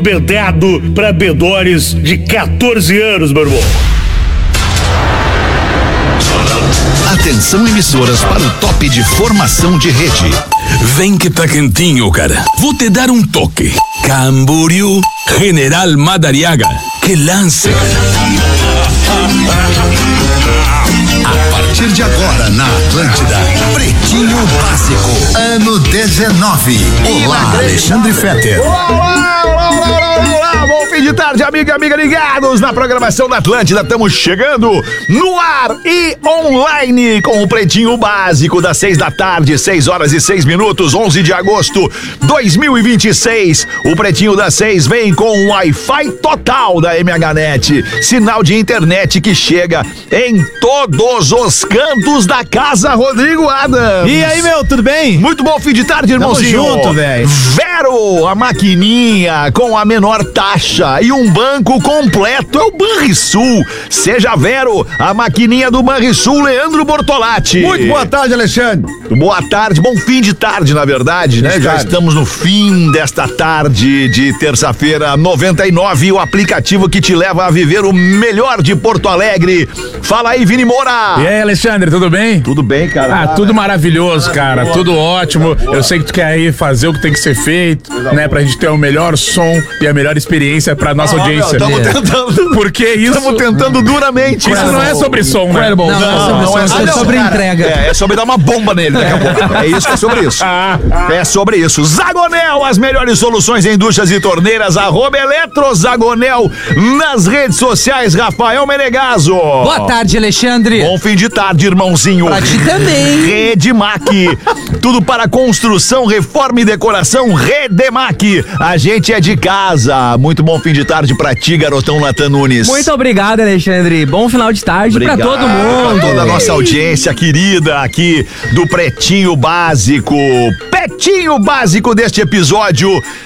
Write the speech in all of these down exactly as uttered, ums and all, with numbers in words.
Bedado para bedores de quatorze anos, meu irmão. Atenção, emissoras, para o top de formação de rede. Vem que tá quentinho, cara. Vou te dar um toque. Camboriú, General Madariaga. Que lance. A partir de agora, na Atlântida, Pretinho Básico, ano dezenove. Olá, Alexandre Fetter. Olá, olá, olá, olá, olá, bom fim de tarde, amiga e amiga ligados na programação da Atlântida. Estamos chegando no ar e online com o Pretinho Básico das seis da tarde, seis horas e seis minutos, onze de agosto de dois mil e vinte e seis. O Pretinho das seis vem com o Wi-Fi total da M H Net, sinal de internet que chega em todos os cantos da casa. Rodrigo Adams. E aí, meu, tudo bem? Muito bom fim de tarde, irmãozinho. Tamo junto, velho. Vero, a maquininha com a menor taxa e um banco completo é o Banrisul. Seja Vero, a maquininha do Banrisul, Leandro Bortolatti. Muito boa tarde, Alexandre. Boa tarde, bom fim de tarde, na verdade, né? Já estamos no fim desta tarde de terça-feira, noventa e nove, o aplicativo que te leva a viver o melhor de Porto Alegre. Fala aí, Vini Moura. E aí, Alexandre, tudo bem? Tudo bem, cara? Ah, tudo maravilhoso, cara, tudo ótimo. Eu sei que tu quer aí fazer o que tem que ser feito, né, pra gente ter o melhor som e a melhor experiência pra nossa audiência. Estamos tentando. Por que isso? Estamos tentando duramente. Isso não é sobre som, né? Não, Não, não, é sobre, é é sobre entrega. É, é sobre dar uma bomba nele daqui a pouco. É isso, é sobre isso. É sobre isso. Zagonel, as melhores soluções em duchas e torneiras, arroba Eletrozagonel nas redes sociais, Rafael Menegaso. Boa tarde, Alexandre. Bom fim de tarde, irmãozinho. Pra ti também. Redemac. Tudo para construção, reforma e decoração, Redemac. A gente é de casa. Muito bom fim de tarde pra ti, garotão Natan Nunes. Muito obrigado, Alexandre. Bom final de tarde Obrigado pra todo mundo. Pra toda a nossa audiência querida aqui do Pretinho Básico. Pretinho Básico deste episódio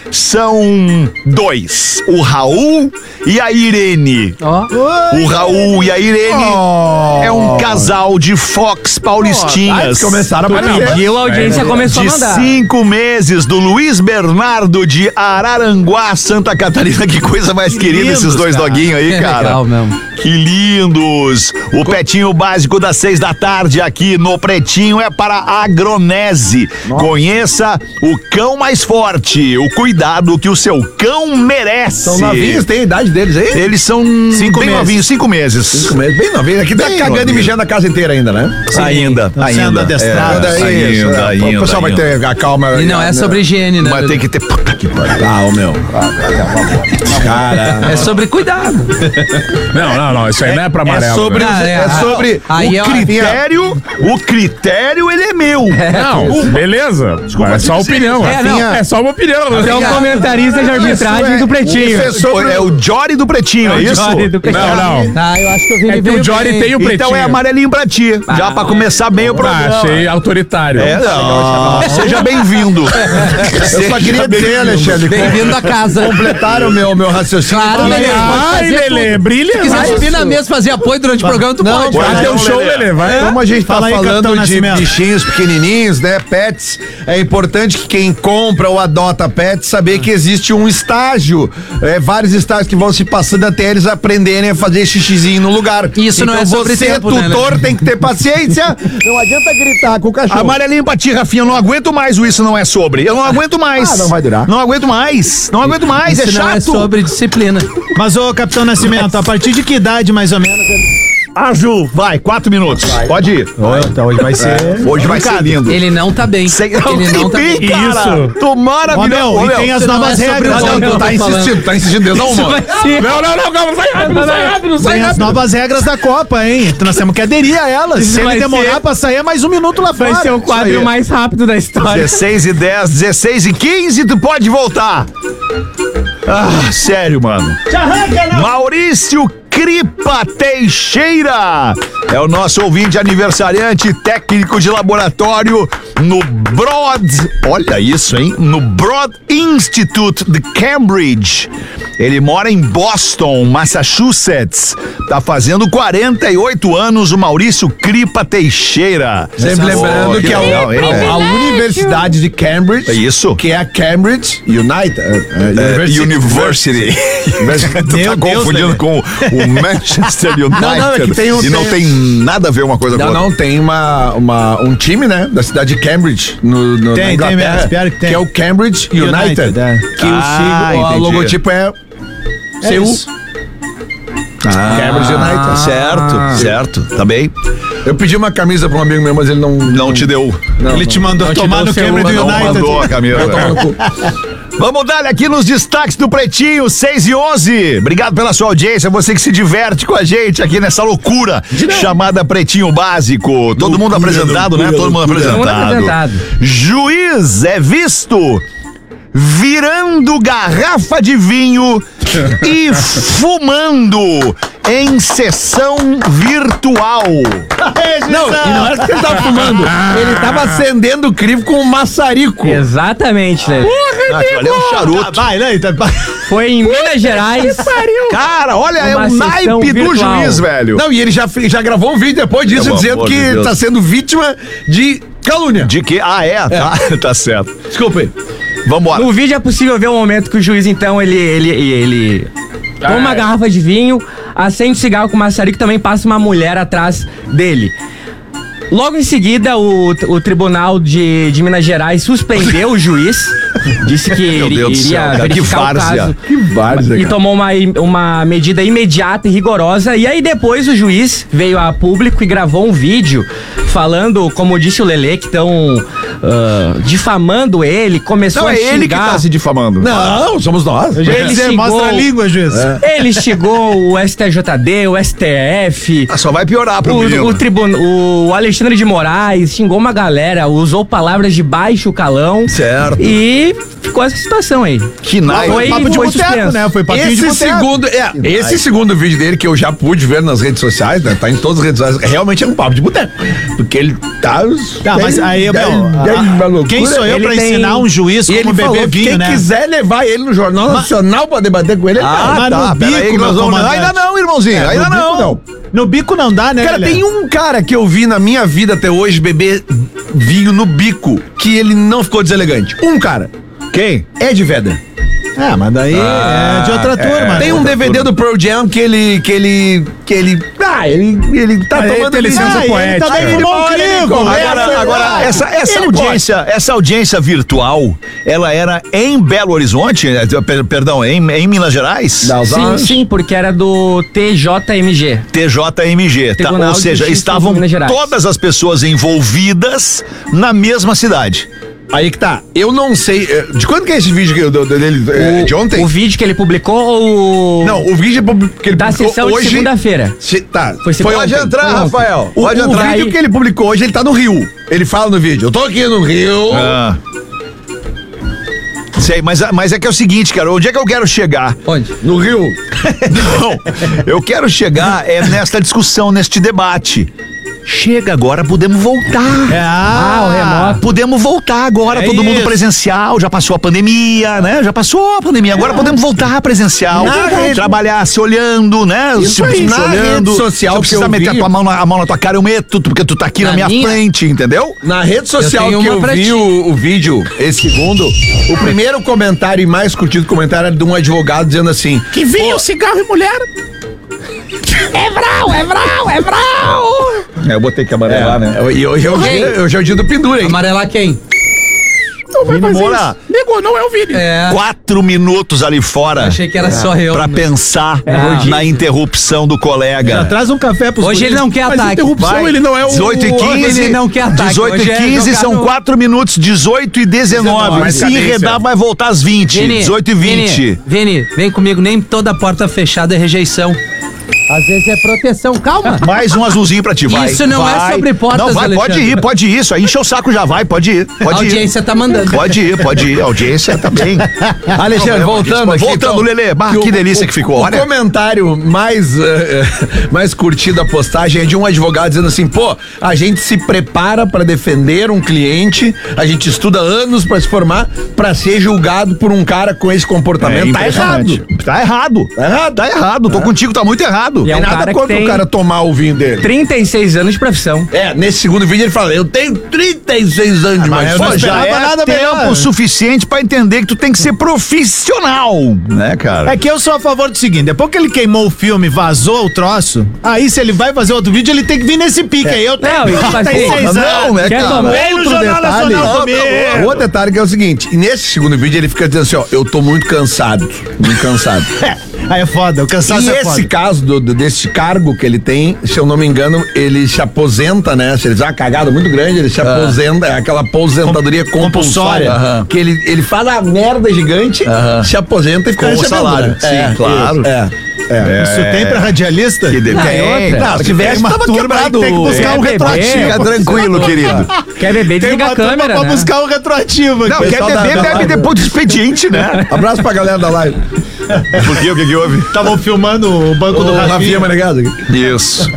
são dois: o Raul e a Irene. Oh. O Raul e a Irene oh. é um casal de Fox paulistinhas. Oh, começaram a aparecer. Pediu, a audiência É, começou de a mandar. cinco meses, do Luiz Bernardo de Araranguá, Santa Catarina. Que coisa mais que querida lindos, esses dois cara. Doguinhos aí, é cara. Legal mesmo. Que lindos. O Pretinho Básico das seis da tarde aqui no Pretinho é para a Agronese. Nossa. Conheça o cão mais forte, o cuidado que o seu cão merece. São novinhos, tem a idade deles aí? Eles são cinco bem meses. novinhos, cinco meses. Cinco meses, bem novinho. Aqui tá Bem cagando novinho. e mijando a casa inteira ainda, né? Sim. Ainda, Tá ainda. sendo adestrado. É, ainda, ainda, ainda, O pessoal vai ainda. ter a calma. E não é sobre higiene, né? Mas tem que ter. Puta que pariu. Ah, o meu. Cara. É sobre cuidado. Não, não, não, isso aí não é pra amarelo. É sobre, né? Ah, é. é sobre Aí, o ó, critério. O critério, ele é meu. Não, beleza. É só opinião. É, não. É só uma opinião. É o comentarista de arbitragem do Pretinho. Isso é sobre É o Jory do Pretinho, é, isso? Jory do Pretinho. Não, não. Ah, eu acho que eu vi É que o Jory tem o pretinho. Então é amarelinho pra ti. Já pra começar bem o Ah, programa. achei autoritário. É, não. Seja bem-vindo. Eu só queria dizer, Alexandre. Bem-vindo à casa. Completaram o meu, meu raciocínio. Claro, Fala aí. Lelê. Ai, Lelê, brilha. Se quiser mais. subir na mesa fazer apoio durante o programa, tu Não, pode. pode. Vai ter um show, Lelê, vai. Como a gente tá Fala aí, Capitão falando de Nascimento. bichinhos pequenininhos, né, pets, é importante que quem compra ou adota pets saber que existe um estágio, é, vários estágios que vão se passando até eles aprenderem a fazer xixizinho no lugar. Isso então não é sobre você, tempo, né, tutor, Lelê? tem que ter paciência. Não adianta gritar com o cachorro. Amarelinho pra ti, Rafinha. Eu não aguento mais o Isso Não É Sobre. Eu não aguento mais. Ah, não vai durar. Não aguento mais. Não aguento mais. Isso é não chato. é sobre disciplina. Mas, ô, Capitão Nascimento, a partir de que idade, mais ou menos? Ah, Ju, vai, quatro minutos. Pode ir. Então hoje vai ser. Hoje vai ser lindo. Ele não tá bem. Sei- Ele não tá bem, bem. cara. Isso. Tô Ó, maravilhoso. meu, Ô, e meu, tem as Isso não novas é sobre regras. o ó. som que eu tô Tá falando. insistindo, tá insistindo. Deus não, Isso mano. vai ser. Não, não, não, calma, sai rápido, não sai rápido, não sai Tem as rápido. novas regras da Copa, hein? Então nós temos que aderir a elas. Isso Se ele vai demorar ser- pra sair, é mais um minuto lá fora. Vai ser o Isso quadro aí. mais rápido da história. dezesseis e dez, dezesseis e quinze, tu pode voltar. Ah, sério, mano. Maurício Cripa Teixeira é o nosso ouvinte aniversariante, técnico de laboratório no Broad, olha isso, hein? No Broad Institute de Cambridge. Ele mora em Boston, Massachusetts. Tá fazendo quarenta e oito anos o Maurício Cripa Teixeira. Sempre lembrando que, que a, legal, hein, a, velho? a Universidade de Cambridge, É isso. que é a Cambridge United, uh, É, University. Tu Meu tá Deus, confundindo Lelê. com o Manchester United. Não, não, é que tem um- e não tem- tem nada a ver uma coisa com Não, outra. não, tem uma, uma, um time, né, da cidade de Cambridge, no, no, Tem, na tem Inglaterra, mesmo, pior que tem. é o Cambridge United, United, é. que Ah, o, signo, o entendi. logotipo é, É C U. isso. Ah, Cambridge United. Certo, certo. Tá bem. Eu pedi uma camisa pra um amigo meu, mas ele não... Não te deu. Ele te mandou tomar deu no seu Cambridge uma, Não United. mandou a camisa. Toma no cu. Vamos dar aqui nos destaques do Pretinho, seis e onze. Obrigado pela sua audiência, você que se diverte com a gente aqui nessa loucura chamada Pretinho Básico. Todo mundo apresentado, né? Todo mundo apresentado. Todo mundo apresentado. Juiz é visto virando garrafa de vinho e fumando em sessão virtual. Não, e não era que ele tava fumando, ele tava acendendo o crivo com um maçarico. Exatamente, né? Ah, ali é um charuto. Tá, vai, né? Tá, vai. Foi em Minas Gerais. Cara, olha, é Uma o sessão naipe do virtual. juiz, velho. Não, e ele já, fe- já gravou um vídeo depois disso, Pelo dizendo amor que de Deus. tá sendo vítima de calúnia. De que? Ah, é? Tá, tá certo. Desculpa aí. Vambora. No vídeo é possível ver o momento que o juiz, então, ele, ele, ele toma uma garrafa de vinho, acende um cigarro com maçarico e também passa uma mulher atrás dele. Logo em seguida, o, o Tribunal de, de Minas Gerais suspendeu o juiz, disse que Meu iri- Deus do céu, iria cara, que verificar o várzea. caso Que várzea, e cara. tomou uma, uma medida imediata e rigorosa. E aí depois o juiz veio a público e gravou um vídeo falando, como disse o Lelê, que estão difamando ele, começou Não, a é xingar. ele que tá se difamando. Não, somos nós. Já Ele dizer, xingou- mostra a língua, juiz. Ele xingou o S T J D, o S T F, Ah, só vai piorar pro menino. o, o, tribun, o Alexandre de Moraes, xingou uma galera, usou palavras de baixo calão. Certo. E ficou essa situação aí. Que naipe. Foi, Papo de foi boteco, suspenso. né? Foi papinho de Esse boteco. segundo, é, esse segundo vídeo dele que eu já pude ver nas redes sociais, né? Tá em todas as redes sociais, realmente é um papo de boteco. Porque ele tá. Tá, mas aí, meu, a- quem sou eu Ele pra tem- ensinar um juiz E ele como falou beber que vinho, quem né? quiser levar ele no Jornal Nacional pra debater com ele, ele Ah, Mas tá. no Pera aí bico, que nós meu vamos... comandante. Ainda não, irmãozinho. ainda no bico, não. não. No bico não dá, né, Cara, Lelê? tem um cara que eu vi na minha vida até hoje beber vinho no bico que ele não ficou deselegante. Um cara. Quem? Ed Vedder. É, mas daí é de outra turma. Tem um D V D do Pearl Jam que ele. que ele. que ele. Ah, ele, ele tá Ah, ele tomando tem licença vinho. Ah, ele poética. também fumou um crivo. Agora, agora essa, essa, Ele audiência, essa audiência virtual, ela era em Belo Horizonte, eh, per- perdão, em, em Minas Gerais? Não, Sim, sim, porque era do T J M G. T J M G, tá? Tribunal Ou de seja, Justiça estavam de Minas Gerais. todas as pessoas envolvidas na mesma cidade. Aí que tá. Eu não sei. eh, De quando que é esse vídeo que eu- do- do- dele? eh, de ontem? O vídeo que ele publicou ou. Não, o vídeo que ele Da publicou sessão hoje. de segunda-feira. Se- tá. Foi segunda- Pode ontem, entrar, foi ontem. Rafael. O- Pode o entrar. O Gai- vídeo que ele publicou hoje, ele tá no Rio. Ele fala no vídeo. Eu tô aqui no Rio. Ah. Sei, mas, mas é que é o seguinte, cara, onde é que eu quero chegar? Onde? No Rio. Não, eu quero chegar é nesta discussão, neste debate. Chega agora, podemos voltar. É, Ah, o remoto. Podemos voltar agora, É todo mundo isso. presencial, já passou a pandemia, né? Já passou a pandemia, agora podemos voltar presencial, Na rede- trabalhar se olhando, né? Isso se, aí, se na olhando. rede social se que precisa eu meter vi- a, tua mão na, a mão na tua cara, eu meto, porque tu tá aqui na, Na minha, minha? frente, entendeu? Na rede social Eu tenho que uma eu pra vi ti. o, o vídeo, esse segundo, o primeiro comentário e mais curtido comentário era de um advogado dizendo assim: Que vinho, cigarro e mulher. É Vral, é Vral, é Vral! É, eu botei que amarelar, né? E hoje é o dia- hoje é o dia do pendura, hein? Amarelar quem? Não vai Vini fazer Moura. isso. Nego, não é o Vini. É. Quatro minutos ali fora Achei que era só eu. pra pensar na interrupção do Já colega. traz um café pros Hoje ele não quer Mas ataque. interrupção, Vai. ele não é o... dezoito e quinze. Ele não quer ataque. dezoito Hoje e é quinze jogar são no- quatro minutos, dezoito e dezenove. Mas Se cadência. enredar, vai voltar às vinte. Vini, dezoito e vinte. Vini, Vini, vem comigo, nem toda porta fechada é rejeição. Às vezes é proteção, calma. Mais um azulzinho pra ti, vai. Isso não é Vai. sobre portas, Não, vai, pode Alexandre. ir, pode ir. Isso aí encheu o saco já, vai, pode ir. A Pode ir. audiência tá mandando. Pode ir, pode ir. A audiência tá bem. Alexandre, Não, voltando aqui. Voltando, então, Lelê. Bah, que o- delícia o- que ficou, O olha. comentário mais, eh, eh, mais curtido da postagem é de um advogado dizendo assim: pô, a gente se prepara pra defender um cliente, a gente estuda anos pra se formar, pra ser julgado por um cara com esse comportamento. É Tá errado. impressionante. Tá errado. Tá errado, tá errado. Tô contigo, tá muito errado. E é um Tem nada cara que contra tem o cara tomar o vinho dele. trinta e seis anos de profissão. É, nesse segundo vídeo ele fala, eu tenho trinta e seis anos de Mas mais. pô, já é nada tempo melhor. suficiente pra entender que tu tem que ser profissional, né, cara? É que eu sou a favor do seguinte, depois que ele queimou o filme, vazou o troço, aí se ele vai fazer outro vídeo, ele tem que vir nesse pique aí. Eu tenho Não, isso vai ser- trinta e seis Não, anos. né, Quer cara? tomar? Vem no Outro Jornal detalhe, Nacional comigo. outro detalhe que é o seguinte, e nesse segundo vídeo ele fica dizendo assim, ó, eu tô muito cansado, muito cansado. É, aí é foda, o cansaço E é esse foda. caso do, do- desse cargo que ele tem, se eu não me engano, ele se aposenta, né? Se ele fizer uma cagada muito grande, ele se aposenta, é aquela aposentadoria compulsória. Aham. Que ele, ele faz a merda gigante, se aposenta e fica Com o recebendo, salário. né? Sim, É, claro. É, é. Isso tem pra radialista? Que de... Ah, tem, é outra. cara, Se tivesse, uma tava turma quebrado. aí que tem que buscar É, um bebê. retroativo. Fica tranquilo, querido. Quer beber, Tem desliga uma a turma câmera, pra né? buscar um retroativo. Não, aqui. quer pessoal da- beber, da bebe live. depois do expediente, né? Abraço pra galera da live. Por quê? O que que houve? Estavam filmando o banco do O Rafinha. Rafinha Manegado. Isso.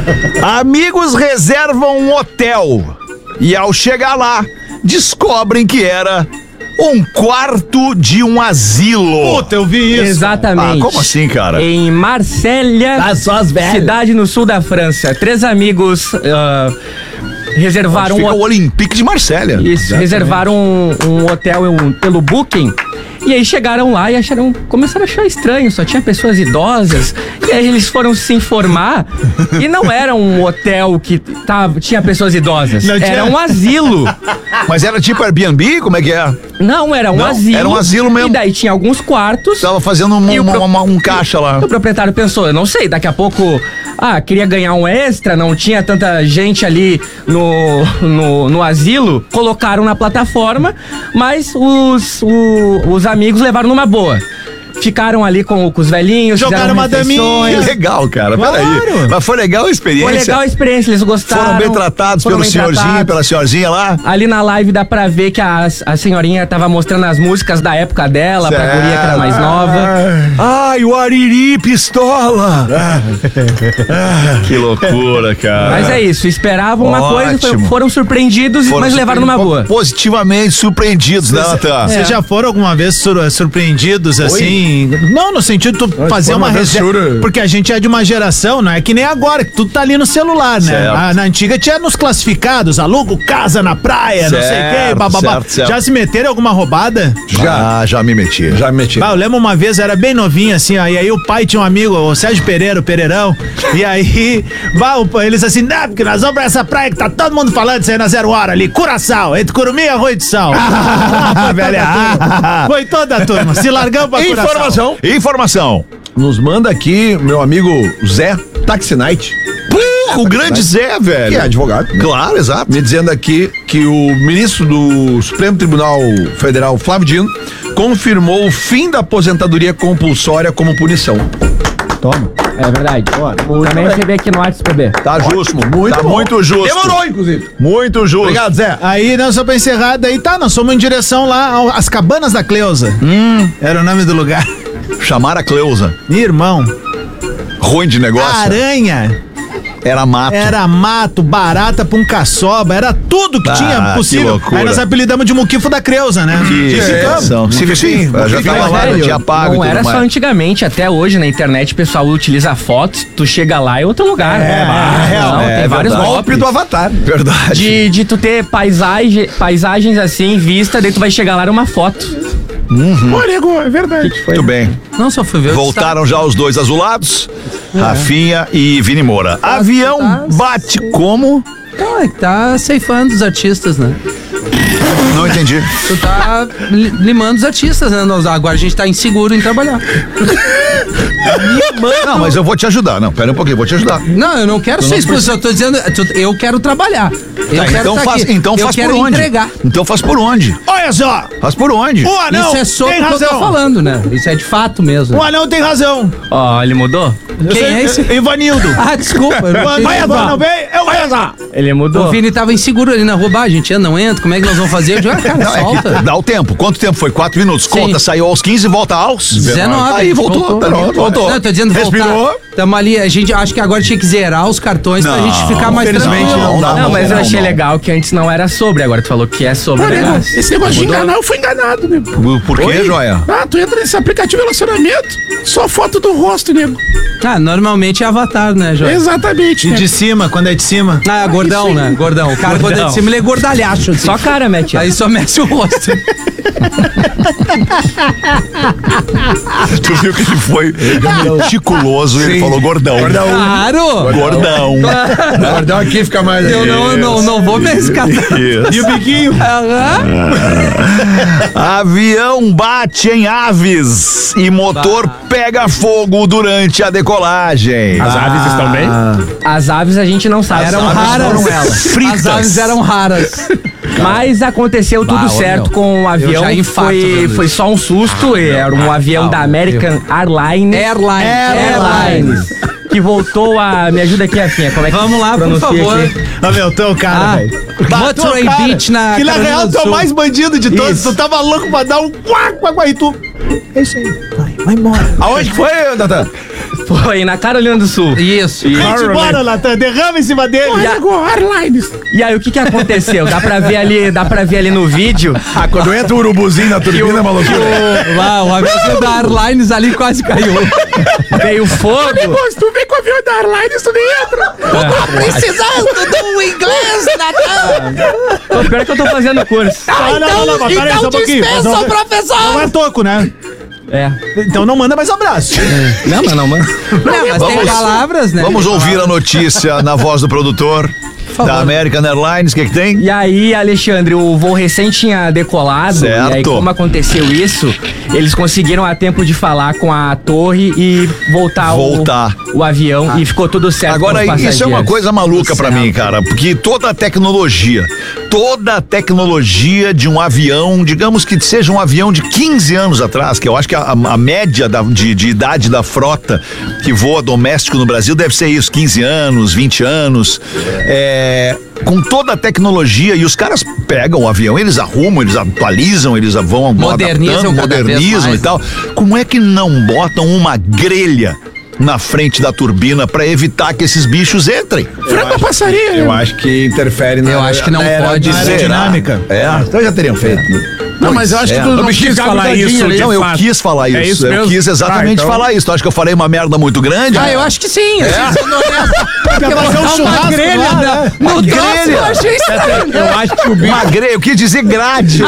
Amigos reservam um hotel e ao chegar lá, descobrem que era um quarto de um asilo. Puta, eu vi isso. Exatamente. Ah, como assim, cara? Em Marselha, Tá só as velhas. cidade no sul da França. Três amigos ah, reservaram Fica um o Olympique de Marselha. Isso, reservaram um, um hotel um, pelo Booking. E aí chegaram lá e acharam, começaram a achar estranho, só tinha pessoas idosas. E aí eles foram se informar e não era um hotel que tava, tinha pessoas idosas, Não tinha? era um asilo. Mas era tipo Airbnb? Como é que é? Não, era um Não, asilo. era um asilo mesmo. E daí tinha alguns quartos. Tava fazendo um, E o uma- pro- uma- um caixa lá. O proprietário pensou, eu não sei, daqui a pouco, ah, queria ganhar um extra, não tinha tanta gente ali no, no, no asilo, colocaram na plataforma, mas os, o- os amigos levaram numa boa. Ficaram ali com, com os velhinhos, Jogaram fizeram uma daminha. refeições. Que legal, cara. Claro. Peraí. Mas foi legal a experiência? Foi legal a experiência, eles gostaram. Foram bem tratados foram pelo bem senhorzinho, tratados. pela senhorzinha lá? Ali na live dá pra ver que a, a senhorinha tava mostrando as músicas da época dela, pra Certo. guria que era mais nova. Ai, o Ariri pistola! Que loucura, cara. Mas é isso, esperavam uma coisa, foi- Ótimo. foram surpreendidos, Foram mas levaram numa boa. Positivamente surpreendidos, né, Natan? Vocês já foram alguma vez sur- surpreendidos assim? Não, no sentido de tu fazer foi uma uma vez reserva. jura. Porque a gente é de uma geração, não é que nem agora, que tudo tá ali no celular, né? Certo. Ah, na antiga tinha nos classificados, alugo casa na praia, não sei o Certo, quê, bababá. certo, certo. Já se meteram em alguma roubada? Já, já me meti. Já me meti. Bah, eu lembro uma vez, eu era bem novinho, assim, ó, e aí o pai tinha um amigo, o Sérgio Pereira, o Pereirão, e aí, bah, o pai- eles assim, não, porque nós vamos pra essa praia que tá todo mundo falando isso aí na zero hora ali, Curaçao, entre Curumim e Arroio de Sal. Ah, velha, ah, foi toda a turma, se largamos pra Curaçao. Informação. Informação. Nos manda aqui meu amigo Zé, Taxi Night, Pô, o grande Zé, velho. que é advogado. Claro, exato. Me dizendo aqui que o ministro do Supremo Tribunal Federal, Flávio Dino, confirmou o fim da aposentadoria compulsória como punição. Toma. É verdade. Também recebi aqui no WhatsApp, bebê. Tá justo. Muito tá bom. muito justo. Demorou, inclusive. Muito justo. Obrigado, Zé. Aí, não, só pra encerrar, daí tá, nós fomos em direção lá ao- às Cabanas da Cleusa. Hum. Era o nome do lugar. Chamaram a Cleusa. Irmão, Ruim de negócio. aranha, Era mato. era mato, barata pra um caçoba, era tudo que Ah, tinha que possível. loucura. Aí nós apelidamos de Muquifo da Creusa, né? Que situação. Sim, sim. Eu já tava lá, já tinha pago e Não tudo era só mais. antigamente, até hoje na internet o pessoal utiliza fotos, tu chega lá é outro lugar. É, Ah, real, não, é tem vários verdade. golpes. do Avatar. Verdade. De, de tu ter paisagem, paisagens assim, vista, daí tu vai chegar lá numa foto. Pô, nego, é verdade. Muito bem. Não, só fui ver. Voltaram já os dois azulados, Rafinha e Vini Moura. Avião tá- bate como? Então, é que tá ceifando os artistas, né? Não entendi. Tu tá li- limando os artistas, né? Nós- Agora a gente tá inseguro em trabalhar. Não, mas eu vou te ajudar. Não, pera um pouquinho, vou te ajudar. Não, eu não quero ser expulso, eu tô dizendo, tu- eu quero trabalhar. Eu Tá, quero então tá faz, aqui. então eu faz quero por onde? entregar. Então faz por onde? Olha só, Faz por onde? o anão Isso é sobre tem o que eu tô razão. falando, né? Isso é de fato mesmo. O anão tem razão. Ó, ele mudou? Quem é esse? Ivanildo. Ah, desculpa. eu não Vai tinha- azar, não vem? Eu vou azar. Ele mudou. O Vini tava inseguro ali na rua, "Bah, a gente entra, não entra, como é que nós vamos fazer? Eu digo, ah, cara, Não, é solta. que dá o tempo. Quanto tempo foi? Quatro minutos. Sim. Conta, saiu aos quinze e volta aos? dezenove. Aí voltou. Voltou. Pronto, voltou. voltou. Não, eu tô dizendo voltar. Respirou. Tamo ali, a gente acho que agora tinha que zerar os cartões pra gente ficar mais infelizmente tranquilo. não dá. Não, mas eu não, achei não. legal que antes não era sobre, agora tu falou que é sobre. Pô, nego, né? esse negócio de enganar, eu fui enganado, nego. Por quê, joia? Ah, tu entra nesse aplicativo de relacionamento, só foto do rosto, nego. Ah, normalmente é avatar, né, Jorge? Exatamente. E nego. de cima, quando é de cima. Ah, é gordão, né? Gordão. O cara quando é de cima, ele é gordalhaço. Assim. Só cara, mete. Aí só mexe o rosto. Tu viu que ele foi meticuloso e ele falou gordão. Gordão. Claro! Gordão. Gordão aqui fica mais. Eu não, não, não vou me escatar. Isso. E o biquinho? Avião bate em aves e motor pega fogo durante a decolagem. As aves estão bem? As aves a gente não sabe. Eram As aves raras. foram elas. As aves eram raras. Mas aconteceu tudo Bah, ô, certo meu. com o avião. já infarto Foi, vendo foi isso. só um susto. Era um avião da American Airlines. Airline. Airlines. Que voltou a. Me ajuda aqui, Rafinha. Como é que Vamos lá, por pronuncia favor. aqui? Ah, meu, tu é o cara, Ah, velho. Motorway Beach na Que na Carolina real do tu é o Sul. mais bandido de todos. Isso. Tu tava louco pra dar um quack, quack, quack, e tu. É isso aí. Vai, vai embora. Aonde que foi, Natan? Foi na Carolina do Sul. Isso. Vem embora, Natan. Derrama em cima dele. E, a- Airlines. e aí, o que que aconteceu? Dá pra ver ali, dá pra ver ali no vídeo. Ah, quando entra o urubuzinho na turbina, maluco. Uau, o avião da Airlines ali quase caiu. Veio fogo. Se tu vem com o avião da Airlines, tu nem entra. Precisando do inglês, Natan. Pô, pior que eu tô fazendo curso. Ah, não, não, não, mas pera aí, só um pouquinho. Mas não- professor. Não é toco, né? É. Então não manda mais abraço. Não, mas não, mano. Não, mas tem Vamos- palavras, né? Vamos ouvir a notícia na voz do produtor da American Airlines. O que que tem? E aí, Alexandre, o voo recém tinha decolado. Certo. E aí, como aconteceu isso, eles conseguiram a tempo de falar com a torre e voltar, Voltar. O, o avião e ficou tudo certo. Agora, com os isso é uma passageiros. coisa maluca pra mim, cara, porque toda a tecnologia, toda a tecnologia de um avião, digamos que seja um avião de quinze anos atrás, que eu acho que a, a média da- de, de idade da frota que voa doméstico no Brasil deve ser isso, quinze anos, vinte anos, é, com toda a tecnologia, e os caras pegam o avião, eles arrumam, eles atualizam, eles vão Modernizam adaptando, cada vez modernizam mais, e tal. Como é que não botam uma grelha na frente da turbina pra evitar que esses bichos entrem? Frango passarinho. Eu acho que interfere na. Eu acho que não na pode. aerodinâmica. Aerodinâmica. É, então já teriam feito. Não, mas eu acho que tu não quis falar isso. de Não, eu fato. quis falar isso. É isso eu mesmo? quis exatamente Ah, então- falar isso. Tu acha que eu falei uma merda muito grande? Ah, eu acho que sim. É? Sendo honesto. Porque fazer um botar uma churrasco grelha lá, na- né? no troço, grelha. eu achei estranho. Eu acho que o bicho... Uma grelha, eu quis dizer grade.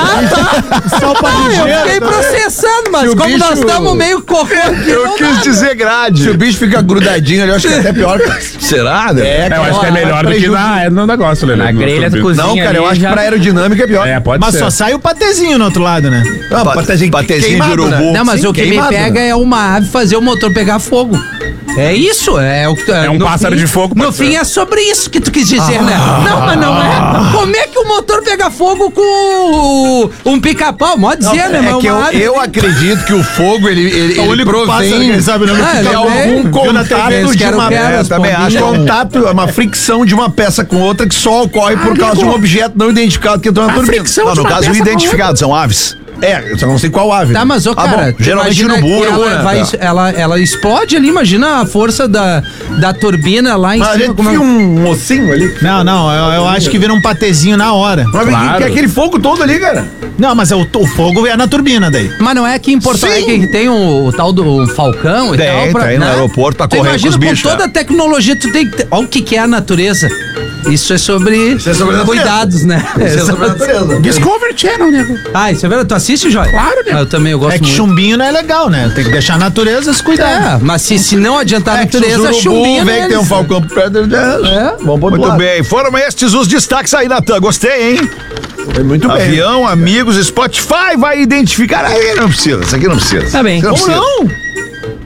Só pra Ah, eu fiquei dizer. processando, mas o como bicho- nós estamos meio correndo. Eu quis dizer grade. Se o bicho fica grudadinho ali, eu acho que é até pior. Será? né? É, É, eu acho que é melhor do que na, no negócio, Lelê. Na no grelha do turbina. cozinha. Não, cara, eu ali acho que já- pra aerodinâmica é pior. É, pode Mas ser. só sai o patezinho no outro lado, né? Ah, Pa- patezinho patezinho de queimado, né? urubu. Não, mas Sim, o que queimado, me pega né? é uma ave fazer o motor pegar fogo. É isso, é o que É um no pássaro fim- de fogo, No pode fim ser. é sobre isso que tu quis dizer, né? Não, mas não é. Como é que o motor pega fogo com o- um pica-pau? Pode dizer, né? É Mas que eu, uma ave- eu acredito que o fogo, ele, ele, É o ele único pássaro que provém ele sabe o nome. Ah, de já algum vem. Viu na T V, contato eles de querem uma o quê? peça. Os Também acho pombinhos. contato, é uma fricção de uma peça com outra que só ocorre por causa de um objeto não identificado que entrou na turbina. fricção Não, de no uma caso, peça com identificados, são aves. É, eu só não sei qual ave. Tá, mas ô, Ah, cara, bom, tu geralmente imagina urubu, que urubu, ela, né? vai, É. ela, ela explode ali, imagina a força da, da turbina lá em Mas a cima. gente como é- viu um mocinho ali. Não, não, eu, eu acho que vira um patezinho na hora. Mas Claro. que é aquele fogo todo ali, cara. Não, mas é o, o fogo é na turbina daí. Mas não é aqui em Porto Alegre que tem o, o tal do um Falcão e Tem, tal? tem, no aeroporto pra Tu correr imagina com os bichos, com toda é. a tecnologia, tu tem que ter... Olha o que, que é a natureza. Isso é sobre, Isso é sobre a natureza. cuidados, né? Isso é sobre a natureza. Discovery Channel, nego. Ah, isso é verdade. Tu assiste, Jóia? Claro, né? Ah, eu também, eu gosto É que muito. chumbinho não é legal, né? Tem que deixar a natureza se cuidar. É, mas se, se não adiantar a É que se os natureza, urubu chumbinho vem que tem um neles. falcão por perto dele. É. Vamos pro outro Muito lado. bem, foram estes os destaques aí, Natan. Gostei, hein? Foi muito bem. Avião, amigos, Spotify vai identificar. Aí não precisa, isso aqui não precisa. Tá bem. Isso não Como precisa. não?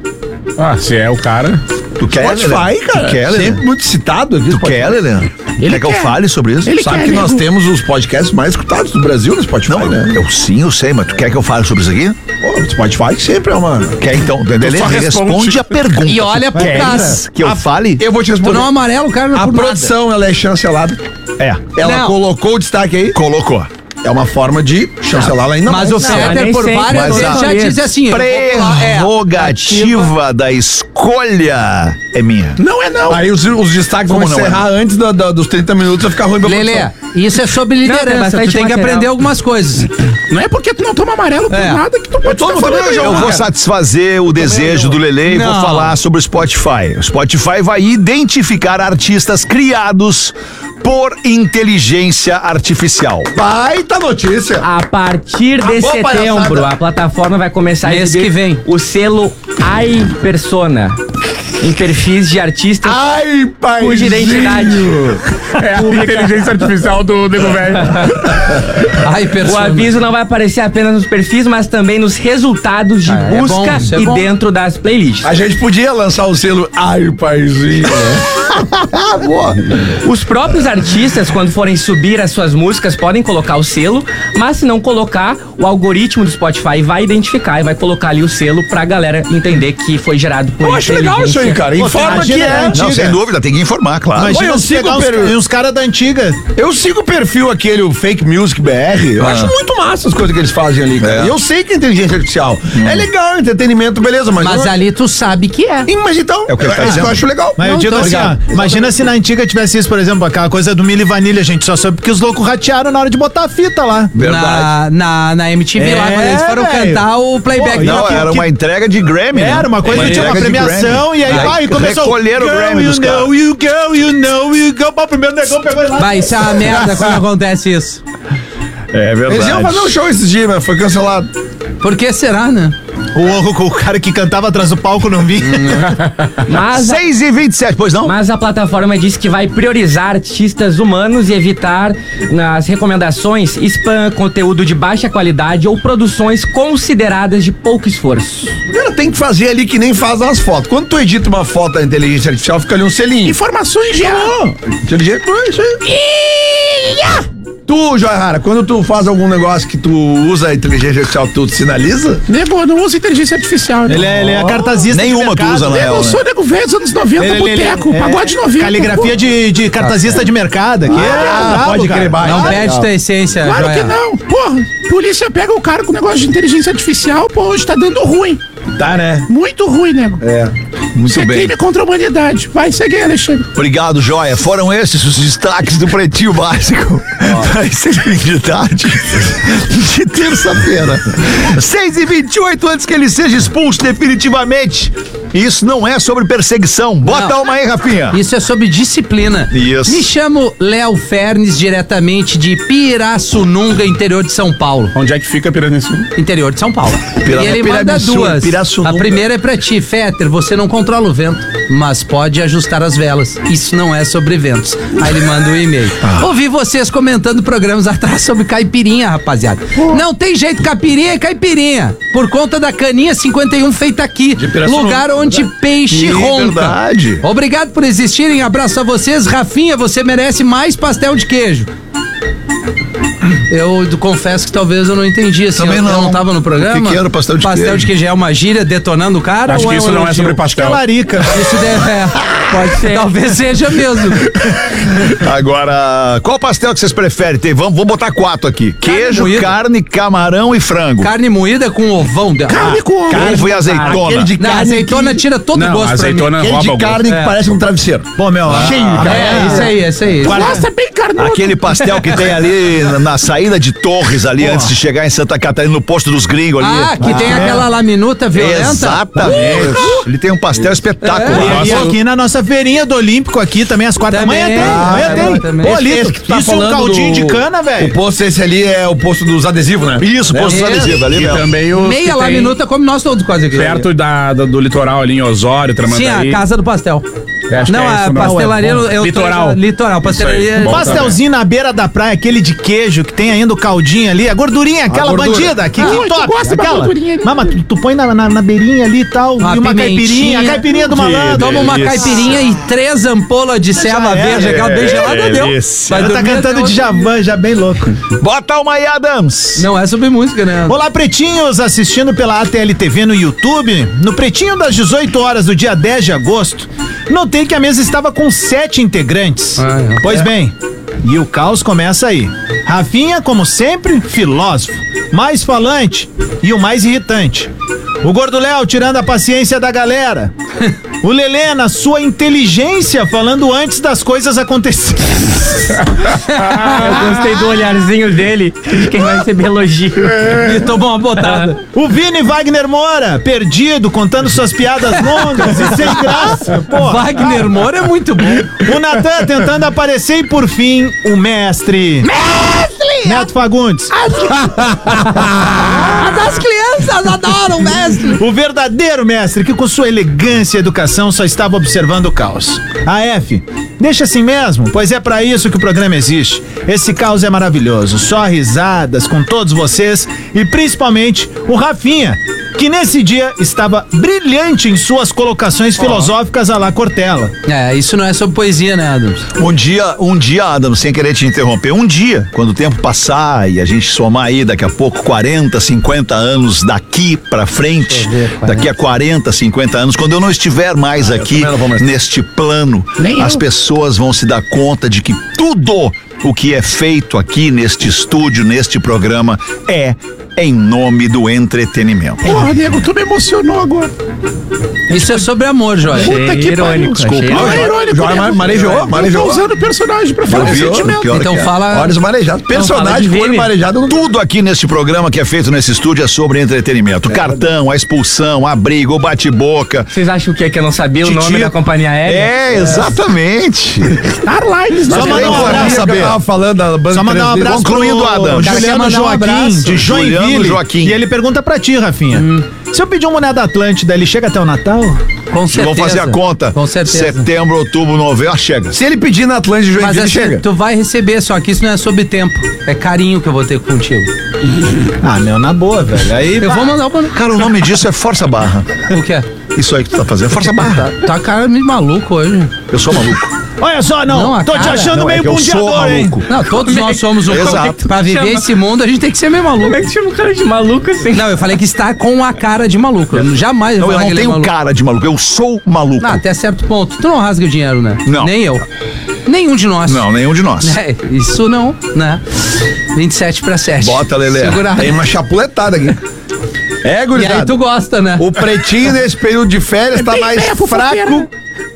Ah, se é o cara. Tu quer, Spotify, Lelê? cara. Tu quer, Lelê? Sempre muito citado aqui. Tu quer, Lelê? Ele quer que eu quer. fale sobre isso? Ele Sabe quer, que nego. nós temos os podcasts mais escutados do Brasil no Spotify, Não, né? eu sim, eu sei, mas tu quer que eu fale sobre isso aqui? Pô, o Spotify sempre é uma... Quer então? Lelê, só responde. responde. a pergunta. E olha pro Queres cara. que eu fale? Eu vou te Tu responder. não amarela o cara A por nada. produção, ela é chancelada. É, Ela Não. colocou o destaque aí. colocou. é uma forma de chancelar lá ainda Mas mais. o Fetter, por várias vezes, já diz assim... Prerrogativa da escolha é minha. Não é não. Aí os, os destaques vão Como não, encerrar antes da- da- dos trinta minutos, vai ficar ruim pra Lelê, produção. isso é sobre Não, tem liderança. bastante Tu tem que material. aprender algumas coisas. Não é porque tu não toma amarelo por É. nada que tu pode tô ficar falando, falando, eu Eu João. vou satisfazer o desejo do Lelê e vou Não. falar sobre o Spotify. O Spotify vai identificar artistas criados por inteligência artificial. Baita notícia. A partir de Acabou a setembro, palhaçada. a plataforma vai começar a Mês exibir que vem. o selo iPersona em perfis de artistas Ai, pai. cuja identidade. É a inteligência artificial do Nego Velho. Ai, O persona. aviso não vai aparecer apenas nos perfis, mas também nos resultados de Ah, é busca bom, isso é e bom. dentro das playlists. A gente podia lançar o selo Ai, paizinho. Boa. Os próprios artistas, quando forem subir as suas músicas, podem colocar o selo, mas se não colocar, o algoritmo do Spotify vai identificar e vai colocar ali o selo pra galera entender que foi gerado por Eu acho legal isso aí, cara. Informa que imagina, é. né? Não, Antiga. sem dúvida, tem que informar, claro. Oi, Imagina eu se sigo pegar o uns, per- uns caras da antiga. Eu sigo o perfil aquele, o Fake Music B R. Eu Ah. acho muito massa as coisas que eles fazem ali, cara. É. E eu sei que é inteligência artificial. É legal, entretenimento, beleza, mas. Mas eu- ali tu sabe que é. Ih, Mas então, É o que ele tá é isso que eu dizendo. acho legal. Mas eu Não, digo então, assim, obrigado. ó, imagina se na antiga tivesse isso, por exemplo, aquela coisa do Milli Vanilha, a gente só soube porque os loucos ratearam na hora de botar a fita lá. Na, na, na M T V lá, É, quando eles foram velho. cantar o playback. Pô, Não, que- era que- uma entrega de Grammy. né? Era uma coisa que tinha uma entrega de premiação Grammy. e aí Aí vai, começou. recolheram o Girl, Grammy you dos know, caras. you go, you know, you go. Pô, o primeiro negão pegou e lá. Vai, isso é uma merda quando acontece isso. É verdade. Eles iam fazer um show esses dias, mas foi cancelado. Por que será, né? O, o, o cara que cantava atrás do palco não vinha. Mas a, seis e vinte e sete, pois não? mas a plataforma disse que vai priorizar artistas humanos e evitar nas recomendações spam, conteúdo de baixa qualidade ou produções consideradas de pouco esforço. Cara, tem que fazer ali que nem faz as fotos. Quando tu edita uma foto da inteligência artificial, fica ali um selinho. Informações já. Inteligente, é isso aí. Tu, Joia Rara, quando tu faz algum negócio que tu usa a inteligência artificial, tu sinaliza? Nego, eu não uso inteligência artificial. Ele é, ele é cartazista. de Nenhuma tu mercado. usa, na Eu real, não né? sou nego velho dos anos noventa, Ele- ele- boteco, é, pagode noventa. Caligrafia de, de cartazista de mercado aqui. Ah, é, pode cara. crer, vai. Não Ah, perde legal. tua essência, Claro Joia. que não. Porra, polícia pega o cara com negócio de inteligência artificial, pô, hoje tá dando ruim. Tá, né? Muito ruim, nego. É. Muito Isso é bem. crime contra a humanidade. Vai, segue aí, Alexandre. Obrigado, Joia. Foram esses os destaques do Pretinho Básico. Vai ser de tarde de terça-feira. seis e vinte e oito, antes que ele seja expulso definitivamente. Isso não é sobre perseguição. Bota Não. uma aí, Rafinha. Isso é sobre disciplina. Isso. Me chamo Léo Fernes, diretamente de Pirassununga, interior de São Paulo. Onde é que fica Piraniçu? Interior de São Paulo. Pira- e ele manda Piramissu- duas. Pirassununga. A primeira é pra ti, Fetter, você não controla o vento, mas pode ajustar as velas. Isso não é sobre ventos. Aí ele manda um e-mail. Ah. Ouvi vocês comentando programas atrás sobre caipirinha, rapaziada. Não tem jeito, caipirinha é caipirinha. Por conta da caninha cinquenta e um feita aqui. Pirassununga. Lugar onde peixe Ih, ronca. verdade. Obrigado por existirem, abraço a vocês. Rafinha, você merece mais pastel de queijo. Eu confesso que talvez eu não entendi, assim, Também eu, eu não. não tava no programa. O que que era o pastel de pastel queijo? de queijo é uma gíria detonando o cara? Acho ou que isso um não é elogio? sobre pastel. Larica. Isso deve, é, pode ser. Talvez seja mesmo. Agora, qual pastel que vocês preferem? Tem, vamos, vamos botar quatro aqui. Queijo, moída. carne, camarão e frango. Carne moída com ovão. de- Carne com ovo. Ovo e azeitona. Aquele de Não, carne azeitona que- tira todo o Não, gosto azeitona Aquele rouba de o gosto. carne É. que parece um travesseiro. Pô, meu, Cheio, a- cara. É, isso aí, isso aí. Nossa, bem carnudo. Aquele pastel que tem ali na, na saída de Torres, ali, antes de chegar em Santa Catarina, no posto dos gringos ali. Ah, que tem aquela laminuta violenta. Exatamente. Ele tem um pastel espetacular. E, e Nossa, aqui na nossa feirinha do Olímpico aqui também, às quatro da Também. manhã tem. Ah, Amanhã é, tem. também. Pô, Esse- Lito, esse que tu tá isso é um falando caldinho do- de cana, O velho. posto esse ali é o posto dos adesivos, né? Isso, posto dos É. adesivos ali E mesmo. também os Meia que tem laminuta como nós todos quase aqui. perto da, da- do litoral ali em Osório, Sim, Tramandaí. a casa do pastel. Acho Não, que é a isso, não. pastelaria... eu tô- Litoral. Litoral, Isso aí, pastelaria... bom. Pastelzinho na beira da praia, aquele de queijo, que tem ainda o caldinho ali, a gordurinha, aquela gordura. bandida, que, Ah, que tu top. gosta da aquela. gordurinha ali. Mama, tu, tu põe na, na, na beirinha ali e tal, Uma e uma pimentinha. caipirinha, a caipirinha do malandro. Toma uma delícia. caipirinha e três ampolas de ceva era, verde, aquela bem gelada, deu. delícia. Vai Ela tá dormir cantando até de hoje. Javan, já bem louco. Bota uma aí, Adams. Não é sobre música, né? Olá, pretinhos, assistindo pela A T L T V no YouTube. No Pretinho das dezoito horas do dia dez de agosto, notei que a mesa estava com sete integrantes. Ah, é. Pois bem, E o caos começa aí. Rafinha, como sempre, filósofo, mais falante e o mais irritante. O Gordo Léo tirando a paciência da galera. O Lelê na sua inteligência falando antes das coisas acontecerem. Eu gostei do olharzinho dele, de quem vai receber elogio. E tomou uma botada. O Vini Wagner Moura, perdido, contando suas piadas longas e sem graça. Porra. Wagner Moura é muito bom. O Natan tentando aparecer e, por fim, o mestre. Mestre! Neto Fagundes. As crianças adoram o mestre. O verdadeiro mestre que, com sua elegância e educação, só estava observando o caos. A F, deixa assim mesmo, pois é pra isso que o programa existe. Esse caos é maravilhoso, só risadas com todos vocês e principalmente o Rafinha, que nesse dia estava brilhante em suas colocações filosóficas à la Cortella. É, isso não é sobre poesia, né, Adams? Um dia, um dia, Adams, sem querer te interromper, um dia, quando o tempo passar e a gente somar aí daqui a pouco quarenta, cinquenta anos daqui pra frente, daqui a quarenta, cinquenta anos, quando eu não estiver mais aqui neste plano, as pessoas vão se dar conta de que tudo o que é feito aqui neste estúdio, neste programa, é em nome do entretenimento. Porra, Diego, tu me emocionou agora. Isso é sobre amor, Joia. Puta que pariu. Desculpa. Não é irônico. Joia marejou, marejou. Eu tô usando o personagem pra falar vi, sentimento. pior Então que é. fala. Olhos marejados. Personagem com olho marejado. Não... Tudo aqui neste programa que é feito nesse estúdio é sobre entretenimento. Cartão, a expulsão, a briga, o bate-boca. Vocês acham que é que eu não sabia o nome Titio. da companhia aérea? É, exatamente. Airlines. Só Só mandar um Eu abraço. saber. Tava falando da banda Só mandar um três D. abraço Concluindo, pro Adam. O cara quer Juliano mandar um Joaquim, abraço. de Juliano Joinville. Joaquim. E ele pergunta pra ti, Rafinha. Se eu pedir um boné da Atlântida, ele chega até o Natal? Com certeza. Vamos fazer a conta. Com certeza. Setembro, outubro, novembro, ah, chega. Se ele pedir na Atlântida Mas Joinville, assim, chega. tu vai receber, só que isso não é sobre tempo. É carinho que eu vou ter contigo. Ah, meu, na boa, velho. Aí Eu vou mandar o boné. Cara, o nome disso é Força Barra. O que é? Isso aí que tu tá fazendo, Força Barra. Tá cara meio maluco hoje. Eu sou maluco. Olha só, não. Não, a tô te cara- achando Não, é meio que eu sou bundeador, hein? maluco. Não, todos nós somos um Exato. Pra viver esse mundo, a gente tem que ser meio maluco. Como é que chama um cara de maluco assim? Não, eu falei que está com a cara de maluco. Eu jamais Não, vou eu falar não que ele é tenho maluco. cara de maluco, eu sou maluco. Não, até certo ponto. Tu não rasga o dinheiro, né? Não. Nem eu. Nenhum de nós. Não, nenhum de nós. É, isso não, né? vinte e sete para sete. Bota, Lelê. Segura. Tem uma chapuletada aqui. É, E aí gurizada. tu gosta, né? O pretinho nesse período de férias tá mais fraco.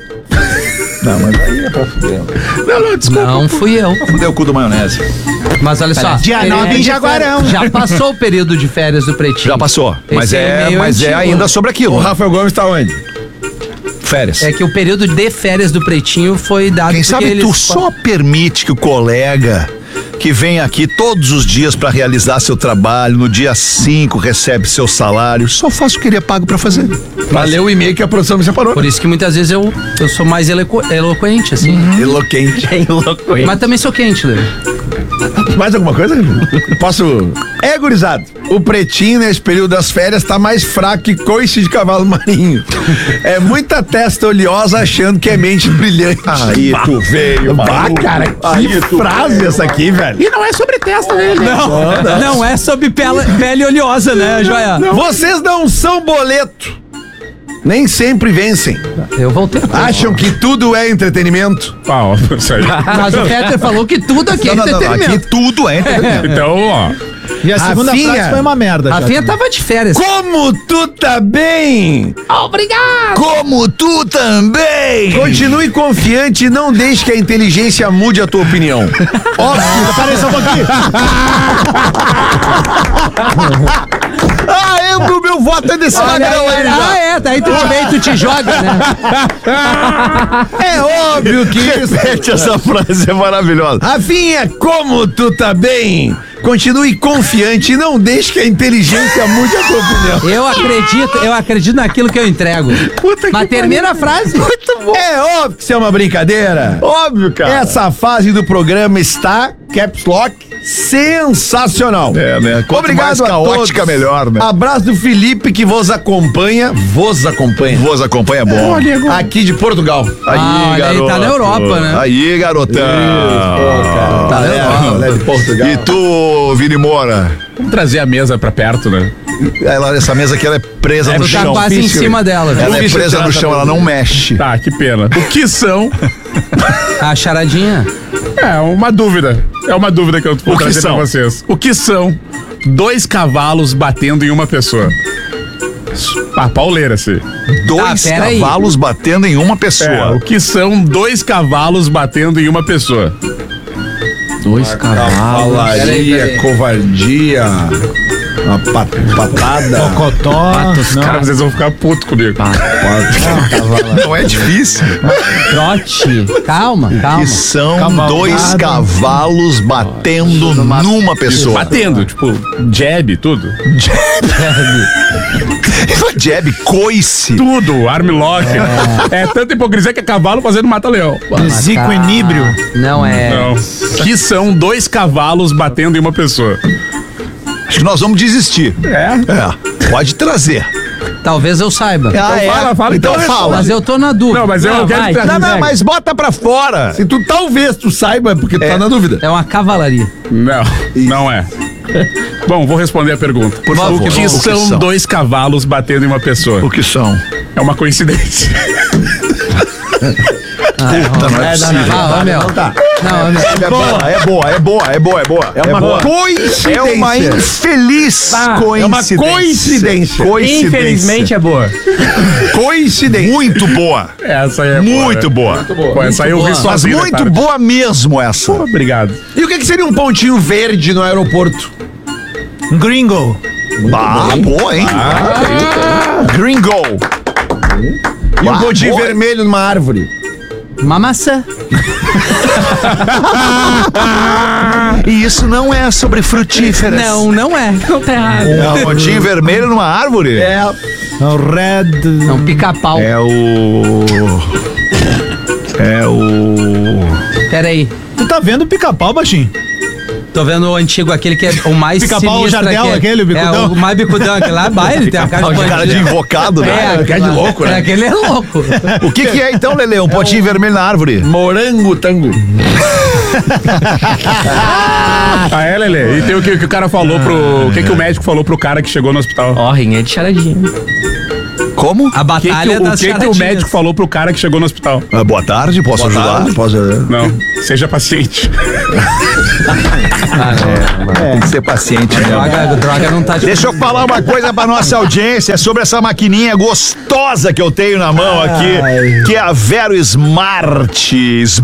Não, mas aí é pra fuder. Não, não, desculpa. Não fui eu. Fudeu o cu do maionese. Mas olha só. Dia período nove em de Jaguarão. férias- Já passou o período de férias do Pretinho. Já passou. Mas Esse é, meio mas é antigo. ainda sobre aquilo. O Rafael Gomes tá onde? Férias. É que o período de férias do Pretinho foi dado Quem porque sabe eles... tu só permite que o colega que vem aqui todos os dias pra realizar seu trabalho, no dia cinco recebe seu salário, só faça o que ele é pago pra fazer. Valeu o e-mail que a produção me separou. Por isso que muitas vezes eu, eu sou mais eloqu- eloquente, assim. Eloquente. Bem louco, hein? Mas também sou quente, Lê. Mais alguma coisa? Posso? É, gurizado. O pretinho nesse período das férias tá mais fraco que coice de cavalo marinho. É muita testa oleosa achando que é mente brilhante. Aí tu veio, Bah, maluco. cara, que Aí tu frase essa aqui, velho. E não é sobre testa dele. Não, não é sobre pele, pele oleosa, né, Joia? Vocês não são boleto. Nem sempre vencem. Eu voltei. Acham que tudo é entretenimento. Ah, ó, isso aí. Mas o Peter falou que tudo aqui é Não, não, não, entretenimento. aqui tudo é entretenimento. Então, ó. E a segunda Rafinha. frase foi uma merda. A já. Rafinha tava de férias. Como tu tá bem? Obrigado! Como tu também! Continue confiante e não deixe que a inteligência mude a tua opinião. Óbvio. Apareça um pouquinho. Ah, eu, o meu voto é desse magrão aí, Ah, é, daí tu te vem, tu te joga, né? É óbvio que isso. Repete, essa frase é maravilhosa. Rafinha, como tu tá bem? Continue confiante e não deixe que a inteligência mude a tua opinião. Eu acredito, eu acredito naquilo que eu entrego. Mas termina a frase. É óbvio que isso é uma brincadeira. Óbvio, cara. Essa fase do programa está, caps lock, sensacional. É, né? Quanto Obrigado mais a caótica, todos. melhor, né? Abraço do Felipe que vos acompanha, vos acompanha. Vos acompanha bom. Aqui de Portugal. Aí, Ah, olha aí, garoto. tá na Europa, né? Aí, garotão. Tá legal, né, de Portugal. E tu, Vini Moura? Vamos trazer a mesa pra perto, né? Ela, essa mesa aqui, ela é presa É, no tu tá chão. quase em cima dela. Ela é Difícil presa tirar no essa chão, ela não mexe. Tá, que pena. O que são A charadinha. É, uma dúvida. É uma dúvida que eu vou O que trazer pra são? vocês. O que são dois cavalos batendo em uma pessoa? Ah, pauleira, assim. Dois Ah, pera aí. cavalos batendo em uma É, pessoa. o que são dois cavalos batendo em uma pessoa? Dois cavalos. Cavalaria, Peraí, peraí. covardia, uma pat- patada. Cocotó. Não. Cara, vocês vão ficar putos comigo. Não é difícil. Trote. Calma, calma. Que são Cavalgada. dois cavalos batendo numa pessoa. Batendo, tipo, jab, tudo. Jab, coice. Tudo, armlock. É. é tanta hipocrisia que é cavalo fazendo mata-leão. Desequilíbrio. Não é. Não. Que são dois cavalos batendo em uma pessoa. Acho que nós vamos desistir. É? É, pode trazer. Talvez eu saiba. Ah, é? fala, fala, então então fala. Mas eu tô na dúvida. Não, mas eu Não, quero vai. trazer. Não, não, Pega. mas bota pra fora. Se tu talvez tu saiba, é porque tu tá na dúvida. É uma cavalaria. Não, não é. Bom, vou responder a pergunta. Por favor. O que, O que são, são? dois cavalos batendo em uma pessoa? O que são? É uma coincidência. Puta, não é possível. Ah, ó, meu. Não, meu. É boa, é boa, é boa, é boa, é boa. É uma boa. coincidência. É uma infeliz Tá, é uma coincidência. coincidência. Coincidência. Infelizmente é boa. Coincidência. Muito boa. Essa aí é Muito boa. boa. Pô, essa aí eu vi boa. Mas sozinho. muito cara. boa mesmo essa. Obrigado. E o que, que seria um pontinho verde no aeroporto? Gringo. Ah, boa, hein? Gringo. E um Ah, pontinho boa. vermelho numa árvore? Uma maçã. E isso não é sobre frutíferas. Não, não é. Não tá errado. É um pontinho vermelho numa árvore? É. O red. É um pica-pau. É o... É o... Pera aí. Tu tá vendo o pica-pau, baixinho? Tô vendo o antigo, aquele que é o mais Pica-pau, sinistro. Jardel, aquele, o bicudão? É, o mais bicudão, aquele lá, bah, ele tem a cara de Cara de bandido. invocado, É, né? aquele Cara de lá. louco, É, né? aquele é louco. O que que é então, Lelê? Um pontinho vermelho na árvore? Morango tango. Ah, é, Lelê? E tem o que, que o cara falou pro... O que, que o médico falou pro cara que chegou no hospital? Ó, rinha de charadinha. Como? A O que, que, batalha o das que, que o charadinhas. médico falou pro cara que chegou no hospital? Ah, boa tarde, posso ajudar? Posso... Não, seja paciente. Tem que ser paciente, né? Droga, droga não tá de... Deixa eu falar uma coisa pra nossa audiência sobre essa maquininha gostosa que eu tenho na mão aqui, que é a Vero Smart.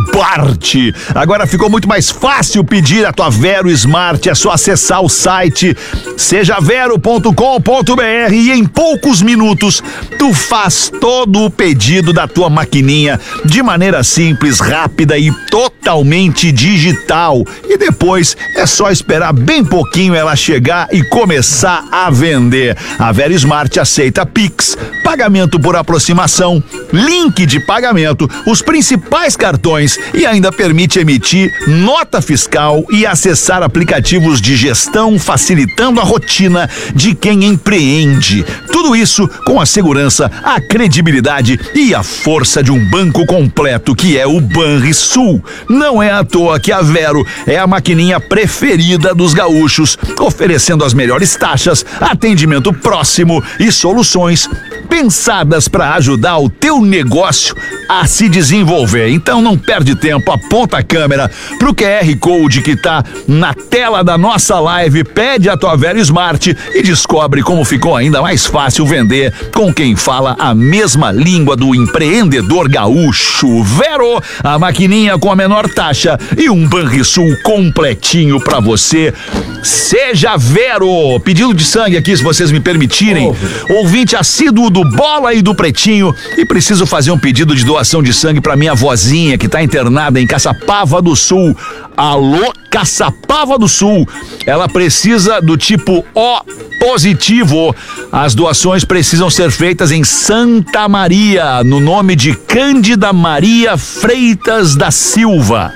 Smart. Agora ficou muito mais fácil pedir a tua Vero Smart. É só acessar o site seja vero ponto com ponto br e em poucos minutos tu faz todo o pedido da tua maquininha de maneira simples, rápida e totalmente digital. E depois é só esperar bem pouquinho ela chegar e começar a vender. A Vero Smart aceita Pix, pagamento por aproximação, link de pagamento, os principais cartões e ainda permite emitir nota fiscal e acessar aplicativos de gestão, facilitando a rotina de quem empreende. Tudo isso com a segurança, a credibilidade e a força de um banco completo que é o Banrisul. Não é à toa que a Vero é a maquininha preferida dos gaúchos, oferecendo as melhores taxas, atendimento próximo e soluções pensadas para ajudar o teu negócio a se desenvolver. Então não perde tempo, aponta a câmera pro Q R Code que tá na tela da nossa live, pede a tua Vero Smart e descobre como ficou ainda mais fácil vender com quem fala a mesma língua do empreendedor gaúcho. Vero, a maquininha com a menor taxa e um Banrisul completinho pra você. Seja Vero. Pedido de sangue aqui, se vocês me permitirem. Ouvinte assíduo do Bola e do Pretinho, e preciso fazer um pedido de doação de sangue pra minha vozinha que tá internada em Caçapava do Sul. Alô, Caçapava do Sul. Ela precisa do tipo O positivo. As doações precisam ser feitas em Santa Maria, no nome de Cândida Maria Freitas da Silva.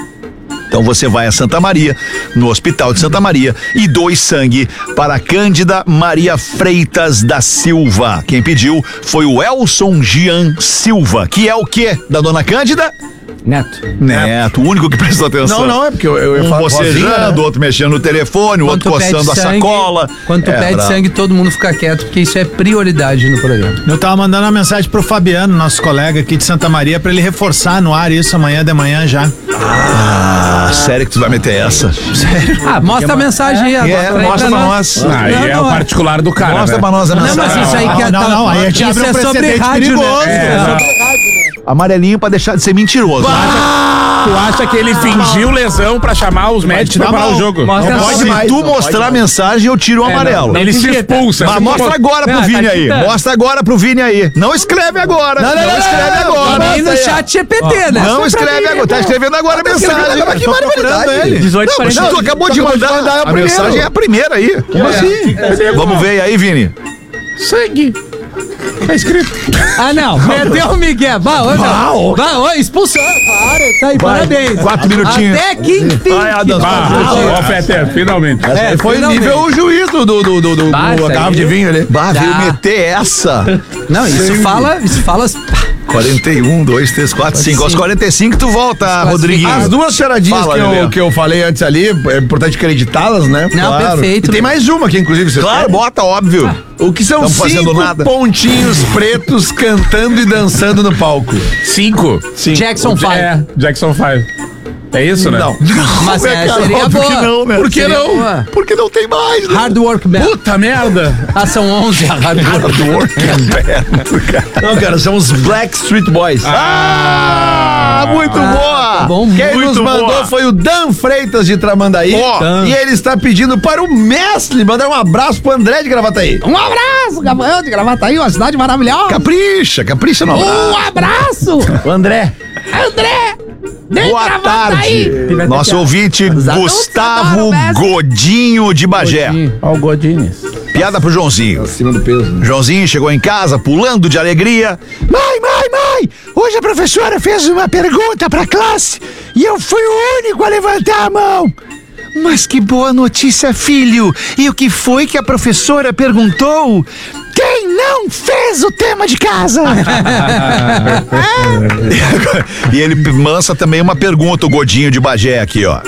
Então você vai a Santa Maria, no Hospital de Santa Maria, e doe sangue para Cândida Maria Freitas da Silva. Quem pediu foi o Elson Gian Silva, que é o quê da dona Cândida? Neto. Neto, o único que prestou atenção. Não, não, é porque eu, eu ia Um falar bocejando, sozinho, né? outro mexendo no telefone, o Quando outro tu pede coçando a sangue, sacola. Quando tu É, pede bravo. sangue, todo mundo fica quieto, porque isso é prioridade no programa. Eu tava mandando uma mensagem pro Fabiano, nosso colega aqui de Santa Maria, pra ele reforçar no ar isso amanhã de manhã já. Ah, sério que tu vai meter essa? Ah, mostra a mensagem aí, É, agora. mostra pra nós. Aí Não, é não, o é. particular do cara. Mostra né? pra nós a Não, mensagem. mas isso aí que é. Não, tá- não, aí a gente isso abre um é sobre precedente rádio, perigoso. né? É, Amarelinho pra deixar de ser mentiroso. Tu acha que ele fingiu lesão pra chamar os médicos pra dar parar mal. o jogo? Mostra Não só- pode, se tu mostrar a mensagem, eu tiro o amarelo. Ele se expulsa. Mas Se tu mostra for- agora pro Não, Vini tá aí. aqui, tá. Mostra agora pro Vini aí. Não escreve agora. Não, não, não, escreve não, não, agora. Aí no chat G P T, né? Não escreve agora. Tá escrevendo agora a mensagem. Mas que barbaridade. dezoito Não, mas tu quarenta. acabou de Tu acabou de mandar. mandar a A primeira. mensagem é a primeira aí. Como assim? Vamos ver aí, Vini. Sangue. Tá escrito. Ah, não. Meteu o Miguel. Bah, ô, não. Bah, ô, expulsão. Para, tá aí, parabéns. Quatro minutinhos. Até que enfim. Vai, Adams. Ah, ó, Fetter, finalmente. É, foi finalmente. nível o juiz do, do, do, do, do Bah, do isso garrafa aí. de vinho ali. Bah, veio Tá. meter essa. Não, isso fala, isso fala. quarenta e um, dois, três, quatro, cinco. Aos quarenta e cinco tu volta, Rodriguinho. As duas charadinhas Fala, que, eu, Lelê. que eu falei antes ali, é importante acreditá-las, né? Não, perfeito. E tem mais uma aqui, inclusive. Você Claro, sabe? bota, óbvio. O que são Tamo cinco fazendo nada. pontinhos pretos cantando e dançando no palco? Cinco. Sim. Jackson five. É, Jackson five. É isso, né? Não. Mas É, é, cara, seria óbvio boa. que não, né? Por que Seria não? boa. Porque não tem mais, né? Hard Work Band. Puta merda. Ah, são onze. Hard Work. Não, cara, são os Black Street Boys. Ah, muito boa! Tá bom, Quem muito nos mandou boa. foi o Dan Freitas de Tramandaí. Ó. E ele está pedindo para o mestre mandar um abraço pro André de Gravataí. Um abraço, Gabriel de Gravataí, uma cidade maravilhosa. Capricha, capricha no Um abraço. abraço. O André. André. de Boa Gravataí. tarde. Nosso ouvinte Gustavo Godinho de Bagé. Ó o Godines. Piada pro Joãozinho. Acima do peso, né? Joãozinho chegou em casa pulando de alegria. Mãe, mãe, mãe! Hoje a professora fez uma pergunta pra classe e eu fui o único a levantar a mão. Mas que boa notícia, filho! E o que foi que a professora perguntou? Quem não fez o tema de casa? E ele lança também uma pergunta, o Godinho de Bagé aqui, ó.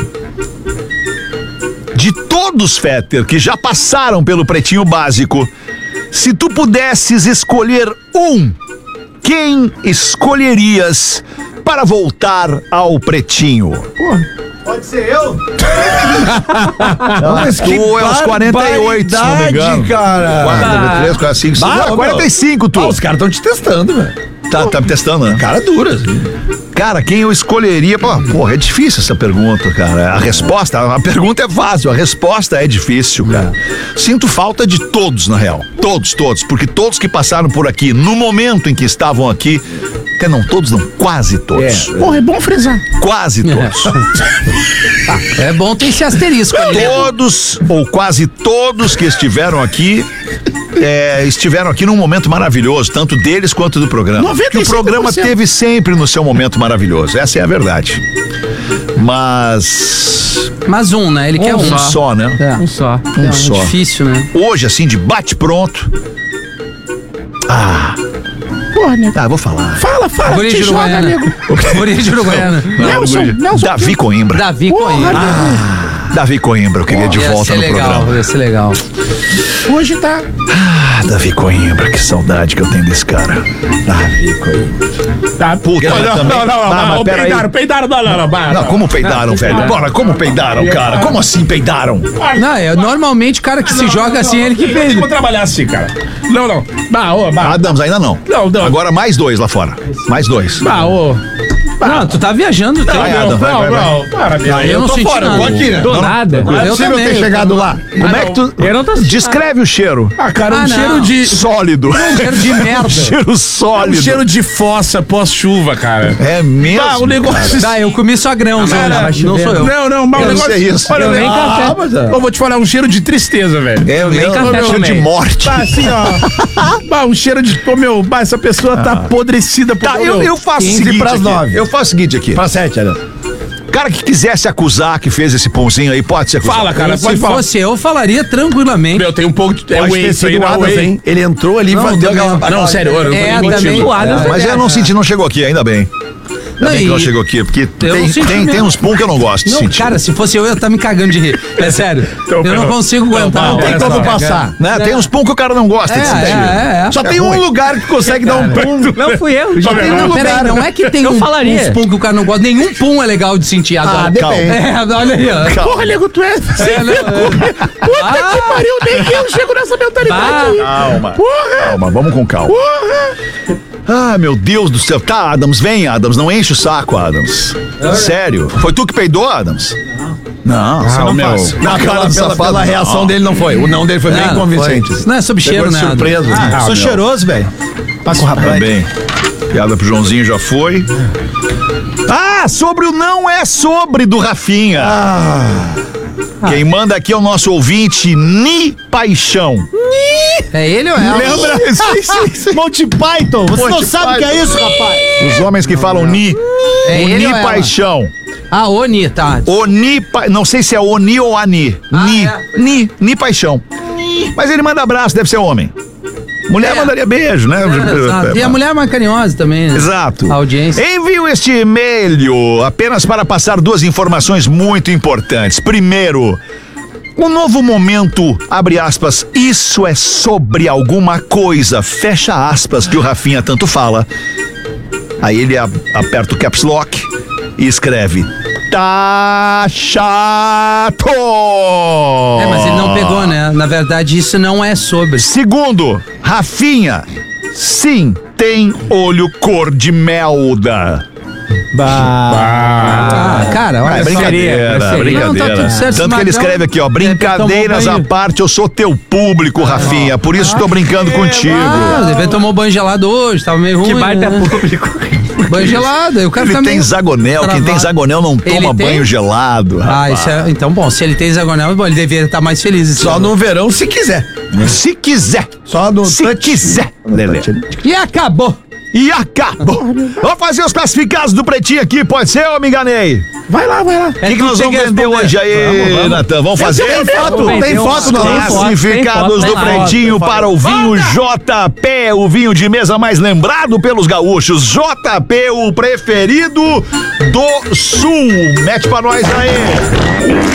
De todos, Fetter, que já passaram pelo Pretinho Básico, se tu pudesses escolher um, quem escolherias para voltar ao Pretinho? Pode ser eu? Não, mas tu é os quarenta e oito, se não me engano. cara. quarenta e três, quarenta e cinco, Bah, não, quarenta e cinco, tu. Ah, os caras estão te testando, velho. Tá, tá me testando, né? Cara dura, assim. Cara, quem eu escolheria? Pô, porra, é difícil essa pergunta, cara. A resposta, a pergunta é fácil, a resposta é difícil, cara. Sinto falta de todos, na real. Todos, todos. Porque todos que passaram por aqui, no momento em que estavam aqui, que não todos, não, quase todos. Porra, é bom frisar. Quase todos. É bom ter esse asterisco ali. né? Todos, ou quase todos que estiveram aqui, é, estiveram aqui num momento maravilhoso, tanto deles quanto do programa. Que o programa teve sempre no seu momento maravilhoso, essa é a verdade. Mas. Mas um, né? Ele quer um. Um só, né? É. Um só. Um É só. difícil, né? Hoje, assim, de bate-pronto. Ah. Porra, nego. Ah, vou falar. Fala, fala. Guri de te joga, Uruguaiana. nego. Guri de Uruguaiana. Nelson, Nelson. Davi Coimbra. Davi Porra, Coimbra. nego. Davi Coimbra, eu queria de Ia volta ser no legal, programa. ia ser legal. Hoje tá. Ah, Davi Coimbra, que saudade que eu tenho desse cara. Davi Coimbra. Tá. Puta, não, mas não, também- não, não, Ah, mas não, pera aí. peidaram, peidaram, não, não, não, não, Não, como peidaram, velho? Bora, como peidaram, cara? Como assim peidaram? Não, é, normalmente o cara que se joga assim, é ele que Eu vou perde. trabalhar assim, cara. Não, não. Bah, ô, bah. Adams, ainda não. Não, não. Agora mais dois lá fora. Mais dois. Bah, ô. Não, tu tá viajando, tem. Vai, Não, Adam, vai, não, vai, vai. não. Para, meu. eu não tô senti fora, eu nada. tô aqui, né? Do nada. Não é Eu possível também, ter eu chegado lá. Como é que tu. Eu não tô Descreve o cheiro. Ah, cara, um Ah, cheiro não. de. Sólido. Cheiro de merda. Cheiro Um sólido. cheiro de fossa pós-chuva, cara. É mesmo. Ah, o negócio. Tá, eu comi só grãos, Cara, hoje, não sou eu. Não, não, mas o Eu não negócio. sei isso. Olha, Eu o nem negócio- café. Ah, mas, é. Eu vou te falar, um cheiro de tristeza, velho. É mesmo. café cheiro de também. morte. Tá assim, ó. Bah, um cheiro de. Ô, meu, bah, essa pessoa tá apodrecida por Tá, eu, eu faço o quinze seguinte pras aqui. nove. Eu faço o seguinte aqui. Pra sete, Adam. Cara que quisesse acusar que fez esse pãozinho aí, pode ser acusado. Fala, cara, Se pode falar. fosse eu, falaria tranquilamente. Meu, tem um pouco de. É Pode whey, ter isso aí sido não o é Adams, whey. hein? Ele entrou ali e Não, deu também- aquela... Não, sério, eu não tô É, nem também. mentindo. O Adams Mas é eu não senti, não chegou aqui ainda bem. Ainda bem que ela chegou aqui, porque tem, tem, tem uns pum que eu não gosto de Não, sentir. cara, se fosse eu, eu ia estar me cagando de rir. É sério. Então, eu não consigo aguentar. Não tem como passar. Né? Tem uns pum que o cara não gosta É, de sentir. é, é. Só tem um lugar que consegue dar um pum. Não fui eu. Já tem um Não, lugar. peraí, não é que tem Eu um, falaria. uns pum que o cara não gosta. Nenhum pum é legal de sentir agora. Ah, depende. É, olha aí, ó. Calma. Porra, nego, tu é. É, né? Puta que pariu, nem eu chego nessa mentalidade aí. Calma. Porra! Calma, vamos com calma. Porra! Ah, meu Deus do céu. Tá, Adams, vem, Adams. Não enche o saco, Adams. Sério. Foi tu que peidou, Adams? Não, você Ah, não meu. faz. Não, pela, pela, pela reação dele não foi. O não dele foi bem Não, convincente. foi. Não é sobre cheiro, Pegou de né? surpresa. Ah, sou meu. cheiroso, velho. Passa o rapaz. Também. Piada pro Joãozinho já foi. Ah, sobre o não é sobre do Rafinha. Quem manda aqui é o nosso ouvinte, Ni Paixão. É ele ou ela? Lembra? Monty Python. Você não Monty sabe o que é Python. isso, rapaz? Os homens que falam Ni. É o ele Ni ou ela? Paixão. Ah, Oni, tá. Oni, pa... não sei se é Oni ou Ani. Ah, Ni, é. Ni, Ni Paixão. Mas ele manda abraço, deve ser homem. Mulher É. mandaria beijo, né? É, exato. E a mulher é mais carinhosa também, né? Exato. A audiência. Envio este e-mail apenas para passar duas informações muito importantes. Primeiro, um novo momento, abre aspas, isso é sobre alguma coisa, fecha aspas, que o Rafinha tanto fala. Aí ele a- aperta o caps lock e escreve, tá chato! É, mas ele não pegou, né? Na verdade, isso não é sobre. Segundo, Rafinha, sim, tem olho cor de melda. Ah, cara, olha Ah, é só. brincadeira, seria. brincadeira. Não, tá tudo certo, Tanto que ele Magrão, escreve aqui, ó, de repente tomou brincadeiras à banho. parte, eu sou teu público, Rafinha, por isso tô brincando contigo. Ah, de repente tomou banho gelado hoje, tava meio ruim. Que baita né? público. Banho gelado, aí o cara Ele tá tem meio zagonel, quem tem travado. zagonel não Ele toma tem? banho gelado. Ah, rapaz. isso é. Então, bom, se ele tem zagonel, bom, ele deveria estar mais feliz. esse Só ano. no verão, se quiser. Se quiser, Só no se touch. quiser, Lelê. E acabou. E acabou. Vamos fazer os classificados do Pretinho aqui, pode ser ou me enganei? Vai lá, vai lá. O que, que nós vamos vender hoje aí, Natan? Vamos fazer? Tem foto, Vamos tem vender foto um- no tem laço. foto. Classificados tem do foto, Pretinho tem foto. para o vinho J P, o vinho de mesa mais lembrado pelos gaúchos. J P, o preferido do Sul. Mete pra nós aí.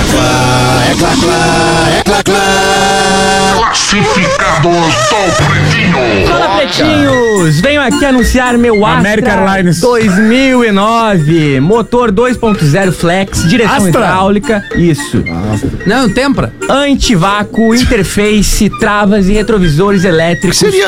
Classificados do Pretinho. Fala, pretinhos! Venho aqui anunciar meu Astra American Airlines. dois mil e nove. Motor dois ponto zero flex, direção Astra? hidráulica. Isso. Não, tempra. Antivácuo, interface, travas e retrovisores elétricos. Seria